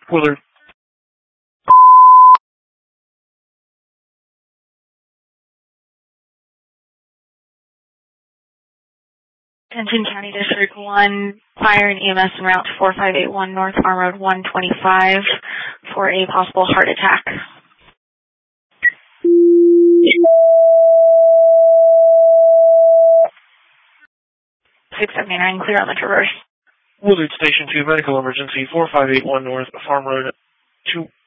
Willard. Attention County District 1, fire and EMS en route to 4581 North Farm Road 125 for a possible heart attack. 679, clear on the traverse. Willard Station 2, medical emergency, 4581 North Farm Road 2.